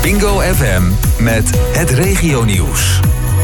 Bingo FM met het regionieuws.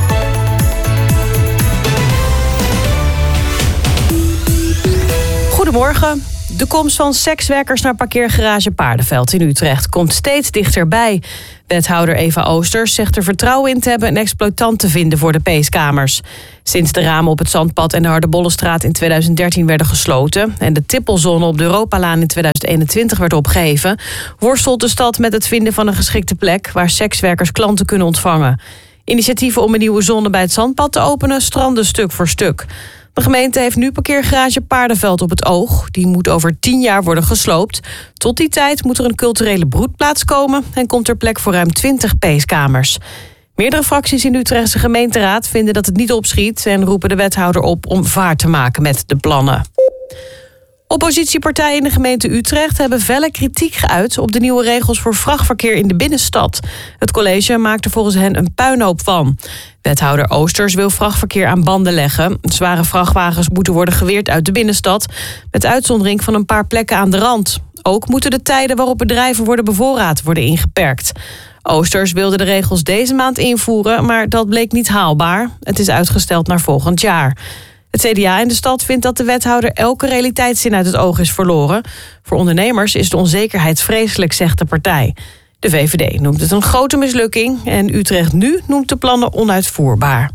Goedemorgen. De komst van sekswerkers naar parkeergarage Paardenveld in Utrecht komt steeds dichterbij. Wethouder Eva Oosters zegt er vertrouwen in te hebben een exploitant te vinden voor de peeskamers. Sinds de ramen op het Zandpad en de Hardebollenstraat in 2013 werden gesloten en de tippelzone op de Europalaan in 2021 werd opgeheven, worstelt de stad met het vinden van een geschikte plek waar sekswerkers klanten kunnen ontvangen. Initiatieven om een nieuwe zone bij het Zandpad te openen stranden stuk voor stuk. De gemeente heeft nu parkeergarage Paardenveld op het oog. Die moet over 10 jaar worden gesloopt. Tot die tijd moet er een culturele broedplaats komen en komt er plek voor ruim 20 peeskamers. Meerdere fracties in de Utrechtse gemeenteraad vinden dat het niet opschiet en roepen de wethouder op om vaart te maken met de plannen. Oppositiepartijen in de gemeente Utrecht hebben felle kritiek geuit op de nieuwe regels voor vrachtverkeer in de binnenstad. Het college maakt er volgens hen een puinhoop van. Wethouder Oosters wil vrachtverkeer aan banden leggen. Zware vrachtwagens moeten worden geweerd uit de binnenstad, met uitzondering van een paar plekken aan de rand. Ook moeten de tijden waarop bedrijven worden bevoorraad worden ingeperkt. Oosters wilde de regels deze maand invoeren, maar dat bleek niet haalbaar. Het is uitgesteld naar volgend jaar. Het CDA in de stad vindt dat de wethouder elke realiteitszin uit het oog is verloren. Voor ondernemers is de onzekerheid vreselijk, zegt de partij. De VVD noemt het een grote mislukking en Utrecht Nu noemt de plannen onuitvoerbaar.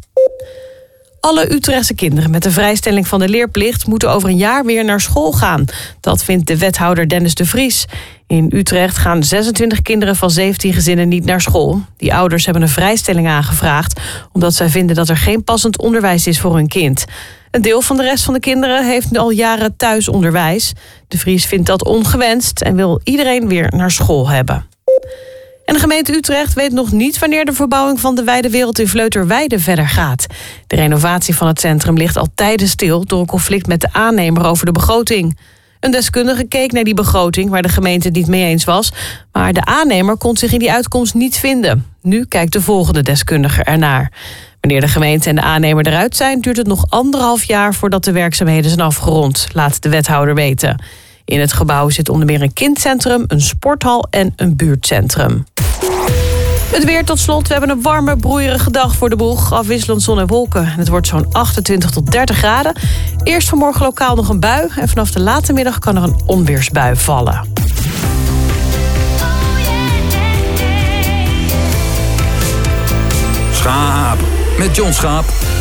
Alle Utrechtse kinderen met de vrijstelling van de leerplicht moeten over een jaar weer naar school gaan. Dat vindt de wethouder Dennis de Vries. In Utrecht gaan 26 kinderen van 17 gezinnen niet naar school. Die ouders hebben een vrijstelling aangevraagd omdat zij vinden dat er geen passend onderwijs is voor hun kind. Een deel van de rest van de kinderen heeft al jaren thuisonderwijs. De Vries vindt dat ongewenst en wil iedereen weer naar school hebben. En de gemeente Utrecht weet nog niet wanneer de verbouwing van de Weidewereld in Vleuterweide verder gaat. De renovatie van het centrum ligt al tijden stil door een conflict met de aannemer over de begroting. Een deskundige keek naar die begroting waar de gemeente het niet mee eens was, maar de aannemer kon zich in die uitkomst niet vinden. Nu kijkt de volgende deskundige ernaar. Wanneer de gemeente en de aannemer eruit zijn, duurt het nog 1,5 jaar voordat de werkzaamheden zijn afgerond, laat de wethouder weten. In het gebouw zit onder meer een kindcentrum, een sporthal en een buurtcentrum. Het weer tot slot. We hebben een warme, broeierige dag voor de boeg. Afwisselend zon en wolken. En het wordt zo'n 28 tot 30 graden. Eerst vanmorgen lokaal nog een bui. En vanaf de late middag kan er een onweersbui vallen. Schaap. Met John Schaap.